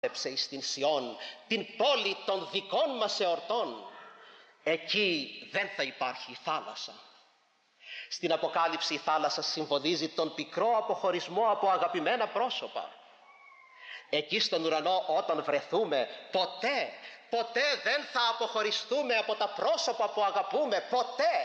εις την Σιών, την πόλη των δικών μας εορτών. Εκεί δεν θα υπάρχει θάλασσα. Στην Αποκάλυψη η θάλασσα συμβολίζει τον πικρό αποχωρισμό από αγαπημένα πρόσωπα. Εκεί στον ουρανό όταν βρεθούμε, ποτέ δεν θα αποχωριστούμε από τα πρόσωπα που αγαπούμε, ποτέ.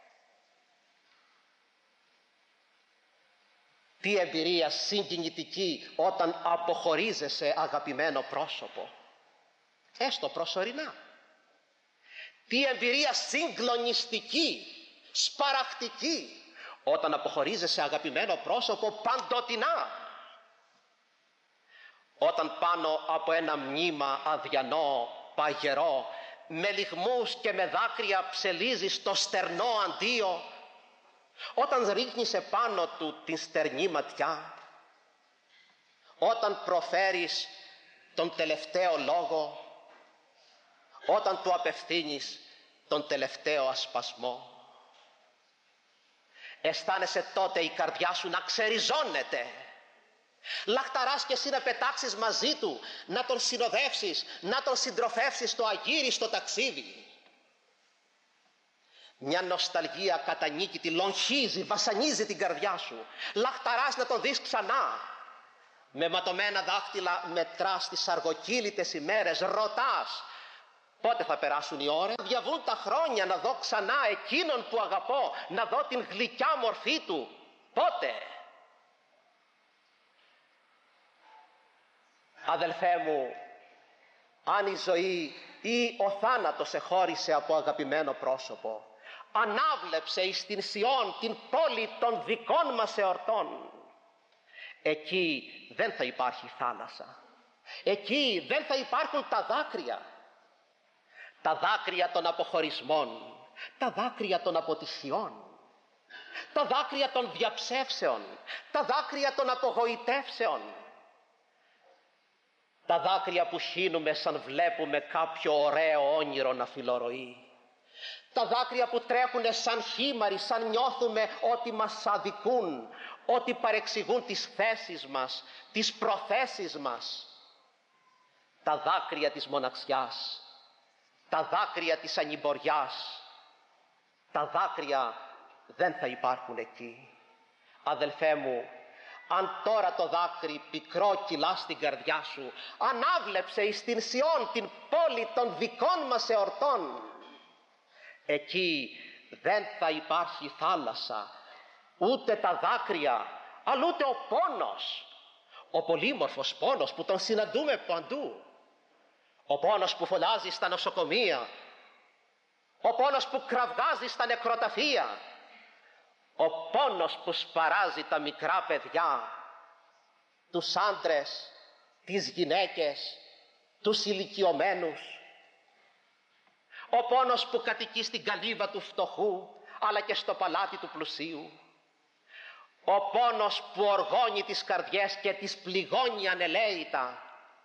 Τι εμπειρία συγκινητική όταν αποχωρίζεσαι αγαπημένο πρόσωπο, έστω προσωρινά. Τι εμπειρία συγκλονιστική, σπαραχτική, όταν αποχωρίζεσαι αγαπημένο πρόσωπο παντοτινά. Όταν πάνω από ένα μνήμα αδιανό, παγερό, με λυγμούς και με δάκρυα ψελίζεις το στερνό αντίο, όταν ρίχνεις επάνω του την στερνή ματιά, όταν προφέρεις τον τελευταίο λόγο, όταν του απευθύνεις τον τελευταίο ασπασμό, αισθάνεσαι τότε η καρδιά σου να ξεριζώνεται. Λαχταράς και εσύ να πετάξεις μαζί του, να τον συνοδεύσεις, να τον συντροφεύσεις στο αγύριστο ταξίδι. Μια νοσταλγία κατανίκητη λογχίζει, βασανίζει την καρδιά σου. Λαχταράς να τον δεις ξανά. Με ματωμένα δάχτυλα μετράς τις αργοκύλητες ημέρες, ρωτάς πότε θα περάσουν οι ώρες, διαβούν τα χρόνια να δω ξανά εκείνον που αγαπώ, να δω την γλυκιά μορφή του, πότε. Αδελφέ μου, αν η ζωή ή ο θάνατος σε χώρισε από αγαπημένο πρόσωπο, ανάβλεψε εις την Σιών, την πόλη των δικών μας εορτών. Εκεί δεν θα υπάρχει θάλασσα. Εκεί δεν θα υπάρχουν τα δάκρυα. Τα δάκρυα των αποχωρισμών, τα δάκρυα των αποτυχιών, τα δάκρυα των διαψεύσεων, τα δάκρυα των απογοητεύσεων, τα δάκρυα που χύνουμε σαν βλέπουμε κάποιο ωραίο όνειρο να φιλορροεί, τα δάκρυα που τρέχουν σαν χήμαροι, σαν νιώθουμε ότι μας αδικούν, ότι παρεξηγούν τις θέσεις μας, τις προθέσεις μας, τα δάκρυα της μοναξιάς, τα δάκρυα της ανημποριάς, τα δάκρυα δεν θα υπάρχουν εκεί. Αδελφέ μου, αν τώρα το δάκρυ πικρό κυλά στην καρδιά σου, ανάβλεψε εις την Σιών, την πόλη των δικών μας εορτών. Εκεί δεν θα υπάρχει θάλασσα, ούτε τα δάκρυα, αλλά ούτε ο πόνος, ο πολύμορφος πόνος που τον συναντούμε παντού. Ο πόνος που φωνάζει στα νοσοκομεία, ο πόνος που κραυγάζει στα νεκροταφεία, ο πόνος που σπαράζει τα μικρά παιδιά, τους άντρες, τις γυναίκες, τους ηλικιωμένους, ο πόνος που κατοικεί στην καλύβα του φτωχού αλλά και στο παλάτι του πλουσίου, ο πόνος που οργώνει τις καρδιές και τις πληγώνει ανελαίητα.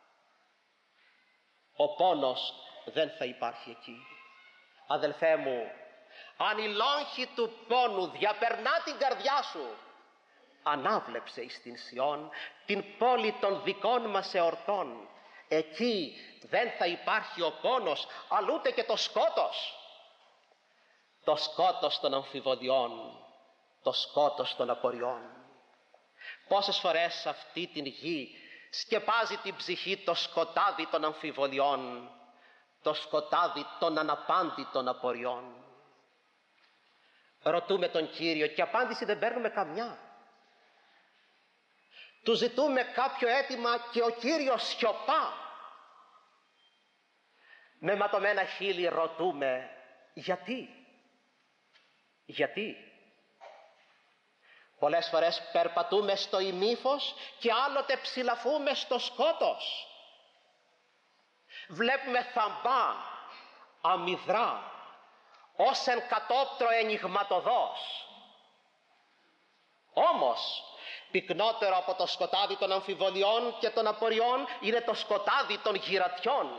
Ο πόνος δεν θα υπάρχει εκεί. Αδελφέ μου, αν η λόγχη του πόνου διαπερνά την καρδιά σου, ανάβλεψε εις την Σιών, την πόλη των δικών μας εορτών. Εκεί δεν θα υπάρχει ο πόνος, αλλά ούτε και το σκότος. Το σκότος των αμφιβολιών, το σκότος των απορριών. Πόσες φορές σε αυτή την γη σκεπάζει την ψυχή το σκοτάδι των αμφιβολιών, το σκοτάδι των αναπάντητων απορριών. Ρωτούμε τον Κύριο και απάντηση δεν παίρνουμε καμιά. Του ζητούμε κάποιο αίτημα και ο Κύριος σιωπά. Με ματωμένα χείλη ρωτούμε γιατί. Πολλές φορές περπατούμε στο ημίφος και άλλοτε ψηλαφούμε στο σκότος. Βλέπουμε θαμπά, αμυδρά, ως εν κατόπτρο ενιγματωδός. Όμως, πυκνότερο από το σκοτάδι των αμφιβολιών και των απορριών είναι το σκοτάδι των γυρατιών.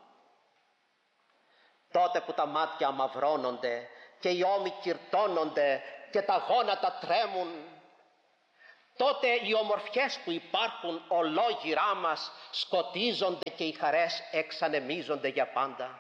Τότε που τα μάτια αμαυρώνονται και οι ώμοι κυρτώνονται και τα γόνατα τρέμουν, τότε οι ομορφιές που υπάρχουν ολόγυρά μας σκοτίζονται και οι χαρές εξανεμίζονται για πάντα.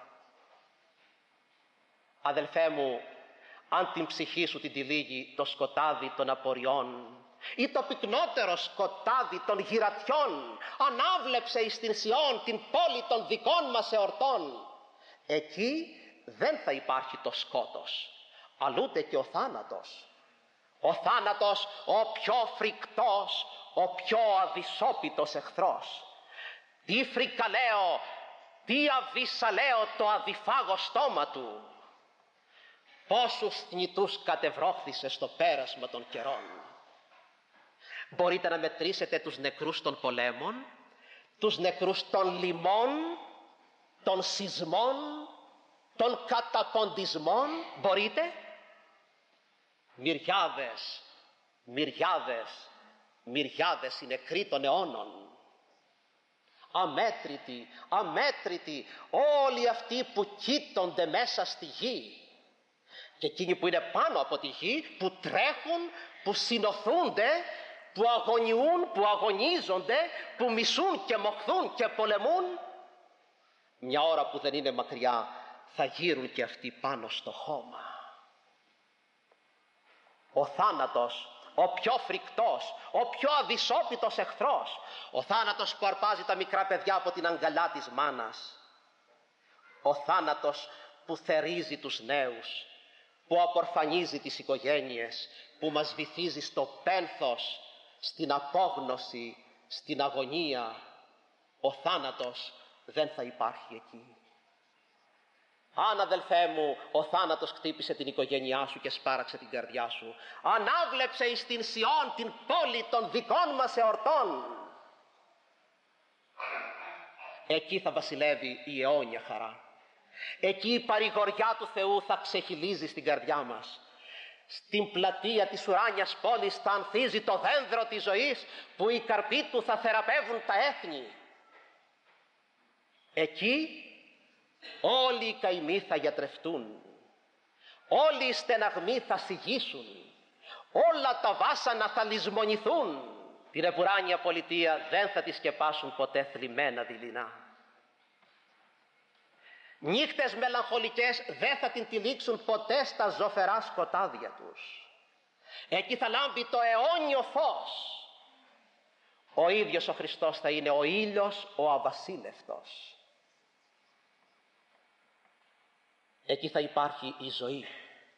Αδελφέ μου, αν την ψυχή σου την τυλίγει το σκοτάδι των απορριών ή το πυκνότερο σκοτάδι των γυρατιών, ανάβλεψε εις την Σιών την πόλη των δικών μας εορτών. Εκεί δεν θα υπάρχει το σκότος, αλλούτε και ο θάνατος. Ο θάνατος, ο πιο φρικτός, ο πιο αδυσόπιτος εχθρός. Τι φρικαλαίο, τι αβυσαλαίο το αδιφάγο στόμα του. Πόσους θνητούς κατεβρόχθησε στο πέρασμα των καιρών. Μπορείτε να μετρήσετε τους νεκρούς των πολέμων, τους νεκρούς των λιμών, των σεισμών, των καταποντισμών? Μπορείτε? Μυριάδες, μυριάδες, μυριάδες οι νεκροί των αιώνων. Αμέτρητοι, αμέτρητοι όλοι αυτοί που κοίτονται μέσα στη γη. Και εκείνοι που είναι πάνω από τη γη, που τρέχουν, που συνοθούνται, που αγωνιούν, που αγωνίζονται, που μισούν και μοχθούν και πολεμούν, μια ώρα που δεν είναι μακριά θα γύρουν και αυτοί πάνω στο χώμα. Ο θάνατος, ο πιο φρικτός, ο πιο αδυσόπιτος εχθρός, ο θάνατος που αρπάζει τα μικρά παιδιά από την αγκαλιά της μάνας, ο θάνατος που θερίζει τους νέους, που απορφανίζει τις οικογένειες, που μας βυθίζει στο πένθος, στην απόγνωση, στην αγωνία. Ο θάνατος δεν θα υπάρχει εκεί. Αν, αδελφέ μου, ο θάνατος χτύπησε την οικογένειά σου και σπάραξε την καρδιά σου, ανάβλεψε εις την Σιών την πόλη των δικών μας εορτών. Εκεί θα βασιλεύει η αιώνια χαρά. Εκεί η παρηγοριά του Θεού θα ξεχυλίζει στην καρδιά μας. Στην πλατεία της ουράνιας πόλης θα ανθίζει το δένδρο της ζωής, που οι καρποί του θα θεραπεύουν τα έθνη. Εκεί όλοι οι καημοί θα γιατρευτούν, όλοι οι στεναγμοί θα σιγήσουν, όλα τα βάσανα θα λησμονηθούν. Την επουράνια πολιτεία δεν θα τη σκεπάσουν ποτέ θλιμμένα δειλινά. Νύχτες μελαγχολικές δεν θα την τυλίξουν ποτέ στα ζωφερά σκοτάδια τους. Εκεί θα λάμπει το αιώνιο φως. Ο ίδιος ο Χριστός θα είναι ο ήλιος ο αβασίλευτος. Εκεί θα υπάρχει η ζωή,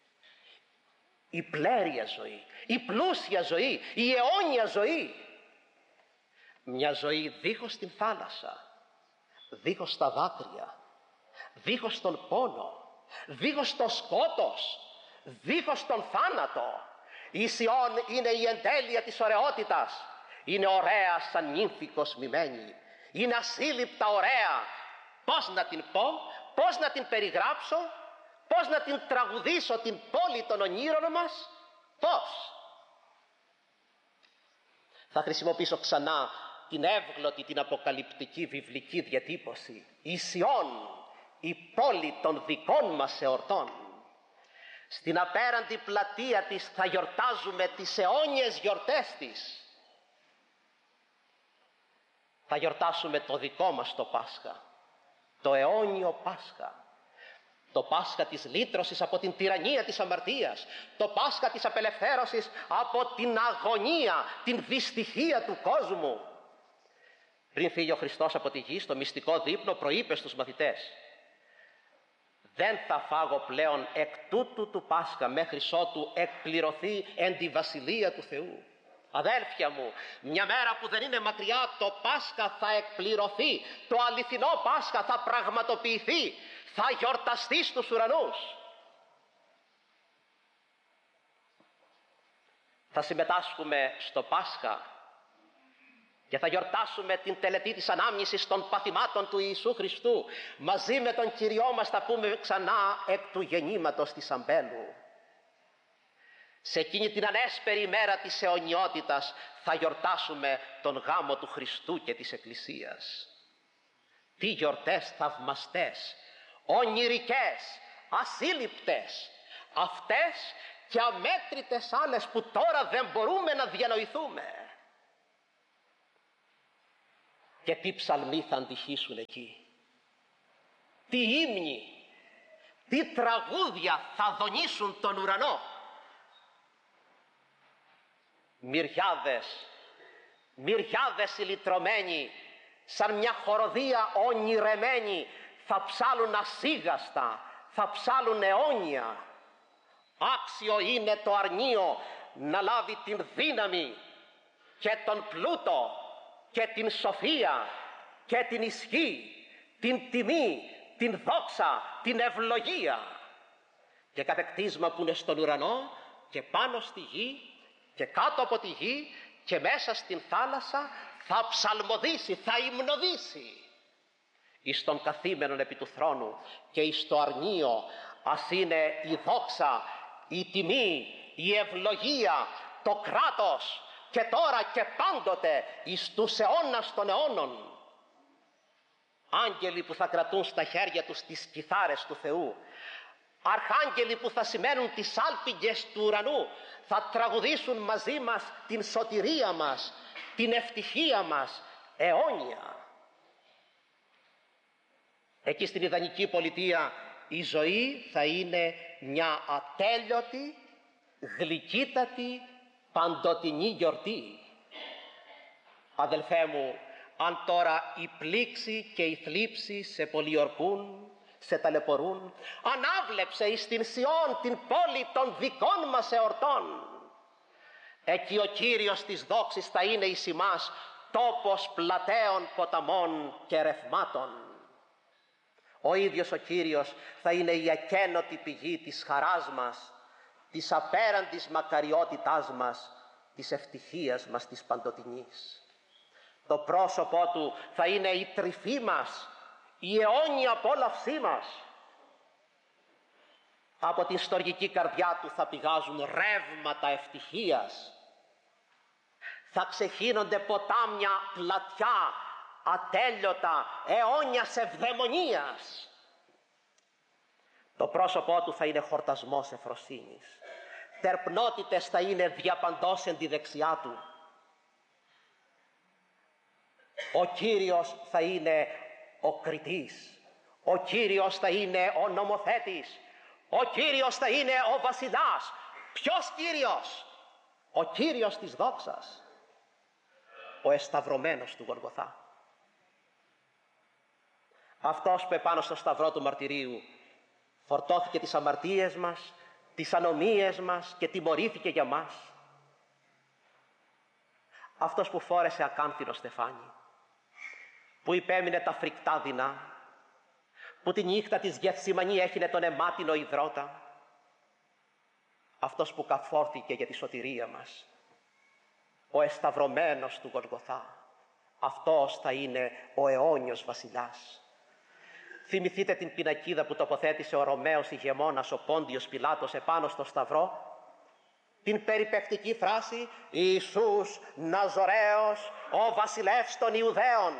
η πλέρεια ζωή, η πλούσια ζωή, η αιώνια ζωή. Μια ζωή δίχως την θάλασσα, δίχως τα δάκρυα, δίχως τον πόνο, δίχως το σκότος, δίχως τον θάνατο. Η Σιών είναι η εντέλεια της ωραιότητας. Είναι ωραία σαν νύμφη κοσμημένη. Είναι ασύλληπτα ωραία. Πώς να την πω, πώς να την περιγράψω, πώς να την τραγουδήσω την πόλη των ονείρων μας, πώς? Θα χρησιμοποιήσω ξανά την εύγλωτη, την αποκαλυπτική βιβλική διατύπωση. Η Σιών, η πόλη των δικών μας εορτών. Στην απέραντη πλατεία της θα γιορτάζουμε τις αιώνιες γιορτές της. Θα γιορτάσουμε το δικό μας το Πάσχα, το αιώνιο Πάσχα. Το Πάσχα της λύτρωσης από την τυραννία της αμαρτίας, το Πάσχα της απελευθέρωσης από την αγωνία, την δυστυχία του κόσμου. Πριν φύγει ο Χριστός από τη γη, στο μυστικό δείπνο προείπε στους μαθητές: δεν θα φάγω πλέον εκ τούτου του Πάσχα μέχρι ότου εκπληρωθεί εν τη Βασιλεία του Θεού. Αδέλφια μου, μια μέρα που δεν είναι μακριά το Πάσχα θα εκπληρωθεί, το αληθινό Πάσχα θα πραγματοποιηθεί, θα γιορταστεί στους ουρανούς. Θα συμμετάσχουμε στο Πάσχα και θα γιορτάσουμε την τελετή της ανάμνησης των παθημάτων του Ιησού Χριστού. Μαζί με τον Κυριό μας θα πούμε ξανά εκ του γεννήματος της αμπέλου. Σε εκείνη την ανέσπερη ημέρα της αιωνιότητας θα γιορτάσουμε τον γάμο του Χριστού και της Εκκλησίας. Τι γιορτές θαυμαστές, ονειρικές, ασύλληπτες, αυτές και αμέτρητες άλλες που τώρα δεν μπορούμε να διανοηθούμε. Και τι ψαλμοί θα αντυχήσουν εκεί. Τι ύμνοι, τι τραγούδια θα δονήσουν τον ουρανό. Μυριάδες ηλιτρωμένοι, σαν μια χοροδία ονειρεμένη, θα ψάλουν ασίγαστα, θα ψάλουν αιώνια. Άξιο είναι το αρνείο να λάβει την δύναμη και τον πλούτο και την σοφία και την ισχύ, την τιμή, την δόξα, την ευλογία. Και κάθε κτίσμα που είναι στον ουρανό και πάνω στη γη και κάτω από τη γη και μέσα στην θάλασσα θα ψαλμοδήσει, θα υμνοδήσει εις τον καθήμενον επί του θρόνου και εις το αρνείο, ας είναι η δόξα, η τιμή, η ευλογία, το κράτος και τώρα και πάντοτε εις τους αιώνας των αιώνων. Άγγελοι που θα κρατούν στα χέρια τους τις κιθάρες του Θεού, αρχάγγελοι που θα σημαίνουν τις άλπιγγες του ουρανού, θα τραγουδήσουν μαζί μας την σωτηρία μας, την ευτυχία μας αιώνια. Εκεί στην ιδανική πολιτεία η ζωή θα είναι μια ατέλειωτη, γλυκύτατη, παντοτινή γιορτή. Αδελφέ μου, αν τώρα η πλήξη και η θλίψη σε πολιορκούν, σε ταλαιπωρούν, ανάβλεψε εις την Σιών, την πόλη των δικών μας εορτών. Εκεί ο Κύριος της δόξης θα είναι εις ημάς τόπος πλατέων ποταμών και ρευμάτων. Ο ίδιος ο Κύριος θα είναι η ακένωτη πηγή της χαράς μας, της απέραντης μακαριότητάς μας, της ευτυχίας μας της παντοτινής. Το πρόσωπό του θα είναι η τρυφή μας, η αιώνια απόλαυσή μας. Από την στοργική καρδιά του θα πηγάζουν ρεύματα ευτυχίας. Θα ξεχύνονται ποτάμια πλατιά, ατέλειωτα, αιώνιας ευδαιμονίας. Το πρόσωπό του θα είναι χορτασμός ευφροσύνης. Τερπνότητες θα είναι διαπαντός εν τη δεξιά του. Ο Κύριος θα είναι ο κριτής. Ο Κύριος θα είναι ο νομοθέτης. Ο Κύριος θα είναι ο βασιλιάς. Ποιος Κύριος? Ο Κύριος της δόξας. Ο εσταυρωμένος του Γολγοθά. Αυτός που επάνω στο σταυρό του μαρτυρίου φορτώθηκε τις αμαρτίες μας, τις ανομίες μας και τιμωρήθηκε για μας. Αυτός που φόρεσε ακάμφυρο στεφάνι, που υπέμεινε τα φρικτά δεινά, που τη νύχτα της Γεθσιμανή έχινε τον αιμάτινο υδρότα. Αυτός που καφόρθηκε για τη σωτηρία μας, ο εσταυρωμένος του Γολγοθά. Αυτός θα είναι ο αιώνιος βασιλιάς. Θυμηθείτε την πινακίδα που τοποθέτησε ο Ρωμαίος ηγεμόνας, ο Πόντιος Πιλάτος, επάνω στο σταυρό. Την περιπεκτική φράση «Ιησούς Ναζωραίος, ο βασιλεύς των Ιουδαίων».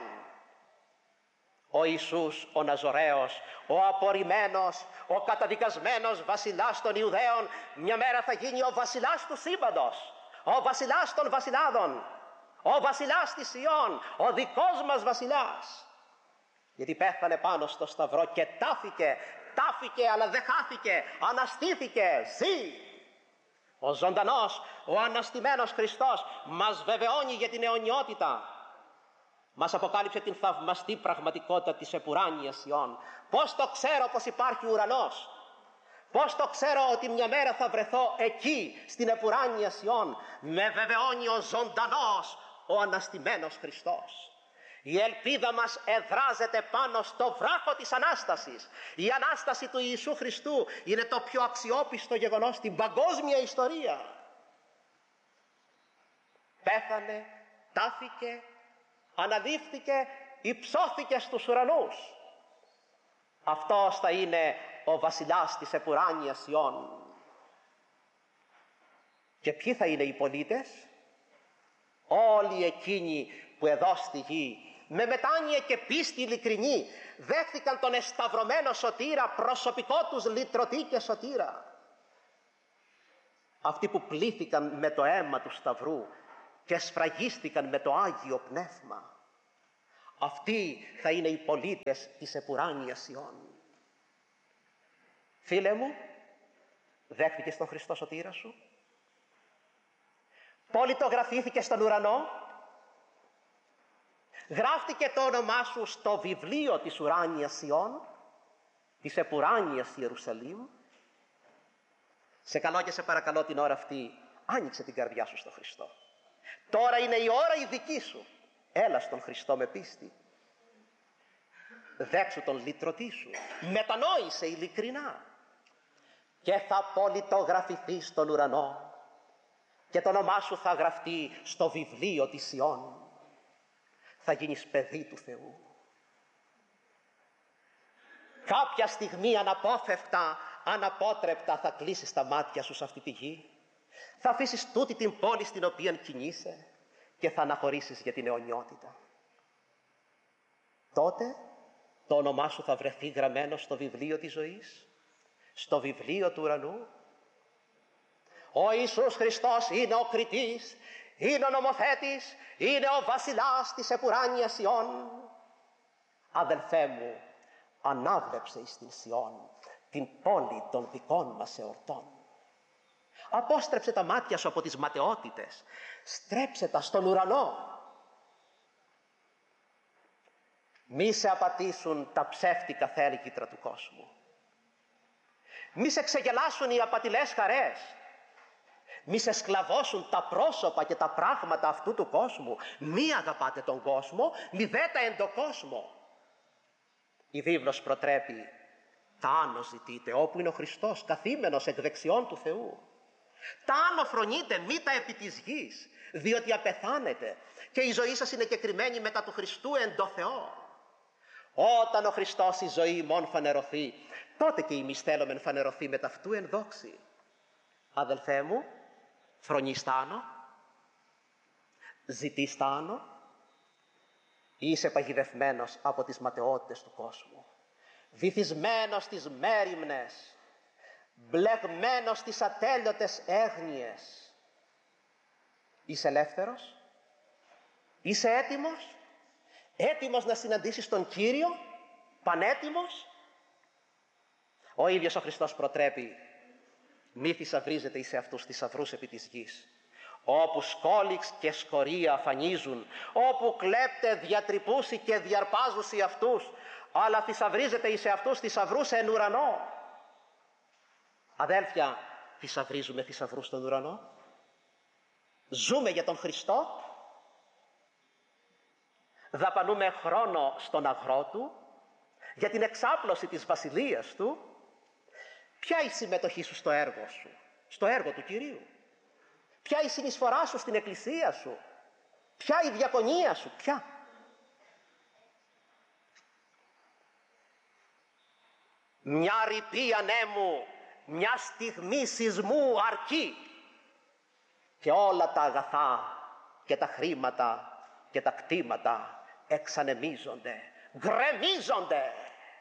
Ο Ιησούς ο Ναζωραίος, ο απορριμμένος, ο καταδικασμένος βασιλιάς των Ιουδαίων, μια μέρα θα γίνει ο βασιλιάς του σύμπαντος, ο βασιλιάς των βασιλάδων, ο βασιλιάς της Σιών, ο δικός μας βασιλιάς. Γιατί πέθανε πάνω στο σταυρό και τάφηκε αλλά δεν χάθηκε, αναστήθηκε, ζει. Ο ζωντανός, ο αναστημένος Χριστός μας βεβαιώνει για την αιωνιότητα. Μας αποκάλυψε την θαυμαστή πραγματικότητα της επουράνιας Σιών. Πώς το ξέρω πως υπάρχει ουρανός? Πώς το ξέρω ότι μια μέρα θα βρεθώ εκεί στην επουράνια Σιών? Με βεβαιώνει ο ζωντανός, ο αναστημένος Χριστός. Η ελπίδα μας εδράζεται πάνω στο βράχο της Ανάστασης. Η Ανάσταση του Ιησού Χριστού είναι το πιο αξιόπιστο γεγονός στην παγκόσμια ιστορία. Πέθανε, τάφηκε, αναδείφθηκε, υψώθηκε στους ουρανούς. Αυτός θα είναι ο βασιλιάς της επουράνιας Σιών. Και ποιοι θα είναι οι πολίτες? Όλοι εκείνοι που εδώ στη γη με μετάνοια και πίστη ειλικρινή δέχθηκαν τον εσταυρωμένο σωτήρα, προσωπικό τους λυτρωτή και σωτήρα. Αυτοί που πλήθηκαν με το αίμα του σταυρού και σφραγίστηκαν με το Άγιο Πνεύμα. Αυτοί θα είναι οι πολίτες της επουράνιας Ιών. Φίλε μου, δέχτηκες τον Χριστό σωτήρα σου? Πολιτογραφήθηκε στον ουρανό? Γράφτηκε το όνομά σου στο βιβλίο της ουράνιας Ιών, της επουράνιας Ιερουσαλήμ? Σε καλώ και σε παρακαλώ την ώρα αυτή, άνοιξε την καρδιά σου στο Χριστό. Τώρα είναι η ώρα η δική σου. Έλα στον Χριστό με πίστη. Δέξου τον λυτρωτή σου. Μετανόησε ειλικρινά. Και θα πολιτογραφηθεί στον ουρανό. Και το όνομά σου θα γραφτεί στο βιβλίο της Ιών. Θα γίνεις παιδί του Θεού. Κάποια στιγμή αναπόφευκτα, αναπότρεπτα θα κλείσεις τα μάτια σου σε αυτή τη γη. Θα αφήσεις τούτη την πόλη στην οποία κινείσαι και θα αναχωρήσεις για την αιωνιότητα. Τότε το όνομά σου θα βρεθεί γραμμένο στο βιβλίο της ζωής, στο βιβλίο του ουρανού. Ο Ιησούς Χριστός είναι ο κριτής, είναι ο νομοθέτης, είναι ο βασιλάς της επουράνιας Ιών. Αδελφέ μου, ανάβλεψε εις την Σιών, την πόλη των δικών μας εορτών. Απόστρεψε τα μάτια σου από τις ματαιότητες, στρέψε τα στον ουρανό. Μη σε απατήσουν τα ψεύτικα θέλκυτρα του κόσμου. Μη σε ξεγελάσουν οι απατηλές χαρές. Μη σε σκλαβώσουν τα πρόσωπα και τα πράγματα αυτού του κόσμου. Μη αγαπάτε τον κόσμο, μη δέτα εν το κόσμο. Η βίβλος προτρέπει, τα άνω ζητείτε, όπου είναι ο Χριστός καθήμενος εκ δεξιών του Θεού. Τα άνω φρονείτε, μη τα επί της γης, διότι απεθάνετε και η ζωή σας είναι κεκριμένη μετά του Χριστού εν το Θεό. Όταν ο Χριστός η ζωή ημών φανερωθεί, τότε και εμείς θέλομεν φανερωθεί με ταυτού εν δόξη. Αδελφέ μου, φρονείς τα άνω, ζητείς τα άνω, ή είσαι παγιδευμένος από τις ματαιότητες του κόσμου, βυθισμένος στις μέριμνες, μπλεγμένος στις ατέλειωτες έγνοιες. Είσαι ελεύθερος? Είσαι έτοιμος? Έτοιμος να συναντήσεις τον Κύριο? Πανέτοιμος? Ο ίδιος ο Χριστός προτρέπει, μη θησαυρίζετε εις εαυτούς θησαυρούς επί της γης, όπου σκόλιξ και σκορία αφανίζουν, όπου κλέπτε διατρυπούσι και διαρπάζουσι αυτούς, αλλά θησαυρίζετε εις εαυτούς θησαυρούς εν ουρανό. Αδέλφια, θησαυρίζουμε θησαυρούς στον ουρανό? Ζούμε για τον Χριστό? Δαπανούμε χρόνο στον αγρό του, για την εξάπλωση της βασιλείας του? Ποια η συμμετοχή σου στο έργο σου, στο έργο του Κυρίου? Ποια η συνεισφορά σου στην εκκλησία σου? Ποια η διακονία σου? Ποια? Μια ρηπή ανέμου, μια στιγμή σεισμού αρκεί και όλα τα αγαθά και τα χρήματα και τα κτήματα εξανεμίζονται, γκρεμίζονται.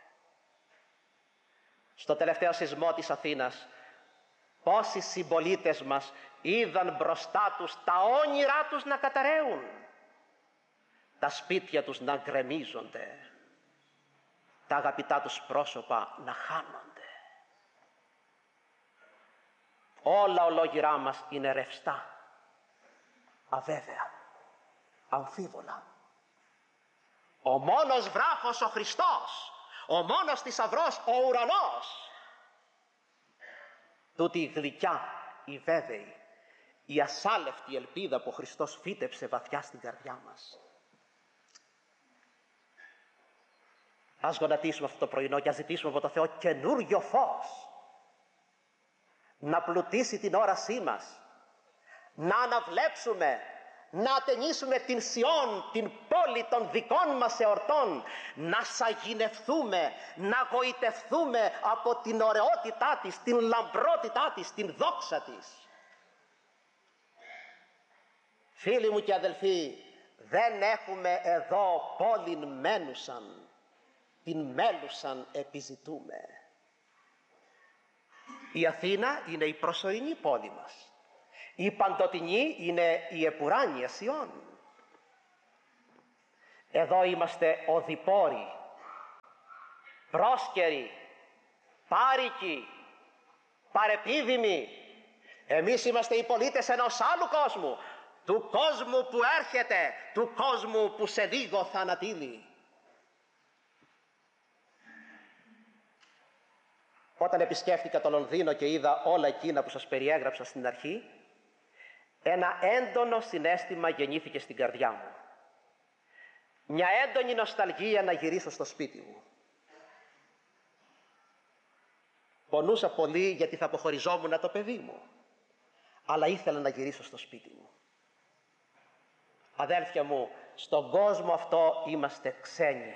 Στο τελευταίο σεισμό της Αθήνας, πόσοι συμπολίτες μας είδαν μπροστά τους τα όνειρά τους να καταραίουν, τα σπίτια τους να γκρεμίζονται, τα αγαπητά τους πρόσωπα να χάνονται. Όλα ολόγυρά μας είναι ρευστά, αβέβαια, αμφίβολα. Ο μόνος βράχος ο Χριστός, ο μόνος θησαυρός ο ουρανός. Τούτη η γλυκιά, η βέβαιη, η ασάλευτη ελπίδα που ο Χριστός φύτεψε βαθιά στην καρδιά μας. Ας γονατίσουμε αυτό το πρωινό και ας ζητήσουμε από το Θεό καινούριο φως να πλουτίσει την όρασή μας, να αναβλέψουμε, να ατενίσουμε την Σιών, την πόλη των δικών μας εορτών, να σαγηνευθούμε, να γοητευθούμε από την ωραιότητά της, την λαμπρότητά της, την δόξα της. Φίλοι μου και αδελφοί, δεν έχουμε εδώ πόλην μένουσαν, την μέλουσαν επιζητούμε. Η Αθήνα είναι η προσωρινή πόλη μας. Η παντοτινή είναι η επουράνια Σιών. Εδώ είμαστε οδηπόροι, πρόσκαιροι, πάρικοι, παρεπίδημοι. Εμείς είμαστε οι πολίτες ενός άλλου κόσμου, του κόσμου που έρχεται, του κόσμου που σε λίγο θα ανατείλει. Όταν επισκέφτηκα το Λονδίνο και είδα όλα εκείνα που σας περιέγραψα στην αρχή, ένα έντονο συναίσθημα γεννήθηκε στην καρδιά μου. Μια έντονη νοσταλγία να γυρίσω στο σπίτι μου. Πονούσα πολύ γιατί θα αποχωριζόμουν το παιδί μου, αλλά ήθελα να γυρίσω στο σπίτι μου. Αδέλφια μου, στον κόσμο αυτό είμαστε ξένοι.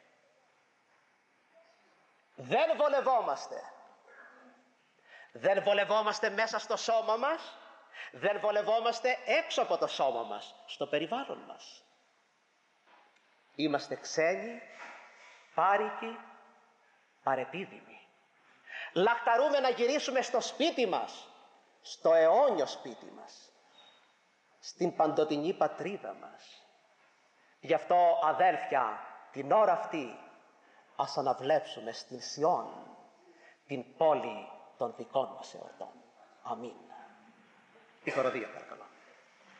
Δεν βολευόμαστε. Δεν βολευόμαστε μέσα στο σώμα μας, δεν βολευόμαστε έξω από το σώμα μας, στο περιβάλλον μας. Είμαστε ξένοι, πάρικοι, παρεπίδημοι. Λαχταρούμε να γυρίσουμε στο σπίτι μας, στο αιώνιο σπίτι μας, στην παντοτινή πατρίδα μας. Γι' αυτό, αδέλφια, την ώρα αυτή ας αναβλέψουμε στην Σιών, την πόλη των δικών μας εορτών. Αμήν. Η χοροδία, παρακαλώ.